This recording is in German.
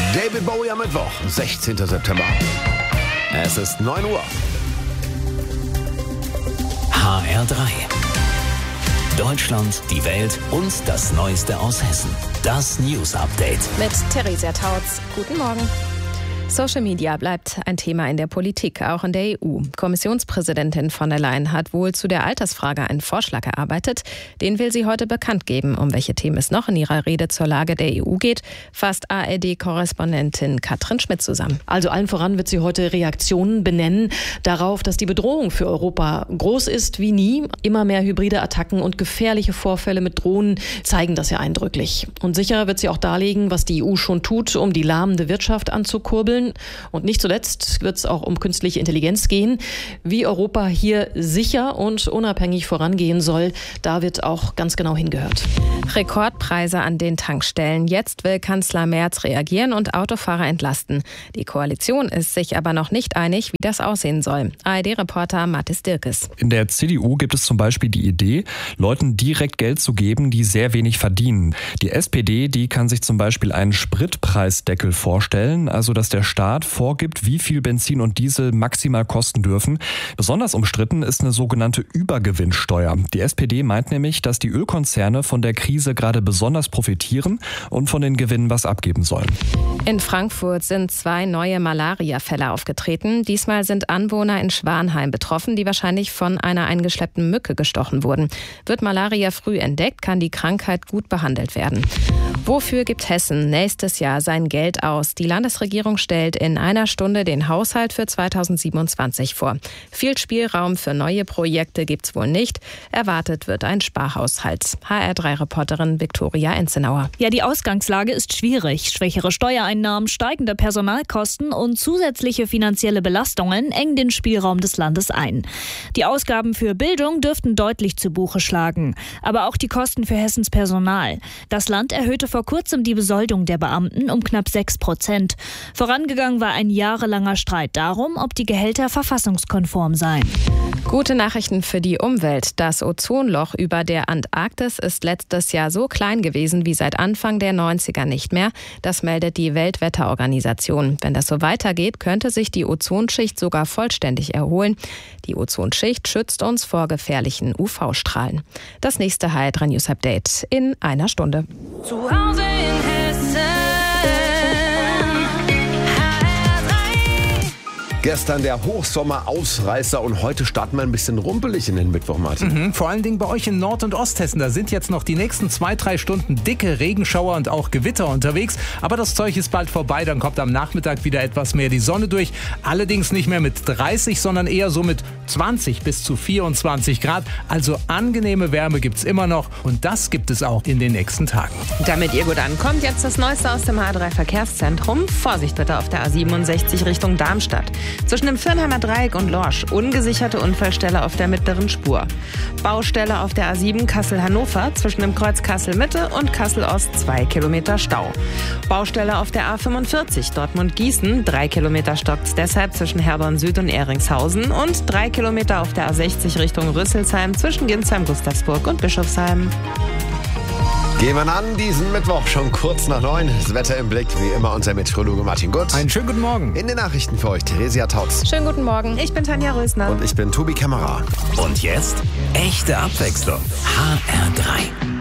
David Bowie am Mittwoch, 16. September. Es ist 9 Uhr. HR3. Deutschland, die Welt und das Neueste aus Hessen. Das News Update. Mit Theresia Tautz. Guten Morgen. Social Media bleibt ein Thema in der Politik, auch in der EU. Kommissionspräsidentin von der Leyen hat wohl zu der Altersfrage einen Vorschlag erarbeitet. Den will sie heute bekannt geben. Um welche Themen es noch in ihrer Rede zur Lage der EU geht, fasst ARD-Korrespondentin Katrin Schmidt zusammen. Also allen voran wird sie heute Reaktionen benennen darauf, dass die Bedrohung für Europa groß ist wie nie. Immer mehr hybride Attacken und gefährliche Vorfälle mit Drohnen zeigen das ja eindrücklich. Und sicher wird sie auch darlegen, was die EU schon tut, um die lahmende Wirtschaft anzukurbeln. Und nicht zuletzt wird es auch um künstliche Intelligenz gehen. Wie Europa hier sicher und unabhängig vorangehen soll, da wird auch ganz genau hingehört. Rekordpreise an den Tankstellen. Jetzt will Kanzler Merz reagieren und Autofahrer entlasten. Die Koalition ist sich aber noch nicht einig, wie das aussehen soll. ARD-Reporter Mathis Dirkes. In der CDU gibt es zum Beispiel die Idee, Leuten direkt Geld zu geben, die sehr wenig verdienen. Die SPD, die kann sich zum Beispiel einen Spritpreisdeckel vorstellen, also dass der Staat vorgibt, wie viel Benzin und Diesel maximal kosten dürfen. Besonders umstritten ist eine sogenannte Übergewinnsteuer. Die SPD meint nämlich, dass die Ölkonzerne von der Krise gerade besonders profitieren und von den Gewinnen was abgeben sollen. In Frankfurt sind 2 neue Malaria-Fälle aufgetreten. Diesmal sind Anwohner in Schwanheim betroffen, die wahrscheinlich von einer eingeschleppten Mücke gestochen wurden. Wird Malaria früh entdeckt, kann die Krankheit gut behandelt werden. Wofür gibt Hessen nächstes Jahr sein Geld aus? Die Landesregierung stellt in einer Stunde den Haushalt für 2027 vor. Viel Spielraum für neue Projekte gibt's wohl nicht. Erwartet wird ein Sparhaushalt. HR3-Reporterin Viktoria Enzenauer. Ja, die Ausgangslage ist schwierig. Schwächere Steuereinnahmen, steigende Personalkosten und zusätzliche finanzielle Belastungen engen den Spielraum des Landes ein. Die Ausgaben für Bildung dürften deutlich zu Buche schlagen. Aber auch die Kosten für Hessens Personal. Das Land erhöhte vor kurzem die Besoldung der Beamten um knapp 6%. Vorangegangen war ein jahrelanger Streit darum, ob die Gehälter verfassungskonform seien. Gute Nachrichten für die Umwelt. Das Ozonloch über der Antarktis ist letztes Jahr so klein gewesen wie seit Anfang der 90er nicht mehr. Das meldet die Weltwetterorganisation. Wenn das so weitergeht, könnte sich die Ozonschicht sogar vollständig erholen. Die Ozonschicht schützt uns vor gefährlichen UV-Strahlen. Das nächste HR3 News Update in einer Stunde. Zu Hause in Hessen. Gestern der Hochsommer-Ausreißer und heute starten wir ein bisschen rumpelig in den Mittwoch, Martin. Vor allen Dingen bei euch in Nord- und Osthessen. Da sind jetzt noch die nächsten 2-3 Stunden dicke Regenschauer und auch Gewitter unterwegs. Aber das Zeug ist bald vorbei. Dann kommt am Nachmittag wieder etwas mehr die Sonne durch. Allerdings nicht mehr mit 30, sondern eher so mit 20 bis zu 24 Grad. Also angenehme Wärme gibt's immer noch. Und das gibt es auch in den nächsten Tagen. Damit ihr gut ankommt, jetzt das Neueste aus dem H3-Verkehrszentrum. Vorsicht bitte auf der A67 Richtung Darmstadt. Zwischen dem Firnheimer Dreieck und Lorsch ungesicherte Unfallstelle auf der mittleren Spur. Baustelle auf der A7 Kassel-Hannover zwischen dem Kreuz Kassel-Mitte und Kassel-Ost 2 Kilometer Stau. Baustelle auf der A45 Dortmund-Gießen, 3 Kilometer stockt's deshalb zwischen Herborn Süd und Ehringshausen und 3 Kilometer auf der A60 Richtung Rüsselsheim zwischen Ginsheim, Gustavsburg und Bischofsheim. Gehen wir an diesen Mittwoch schon kurz nach 9. Das Wetter im Blick, wie immer unser Meteorologe Martin Gutt. Einen schönen guten Morgen. In den Nachrichten für euch Theresia Tautz. Schönen guten Morgen. Ich bin Tanja Rösner. Und ich bin Tobi Kämmerer. Und jetzt echte Abwechslung. HR3.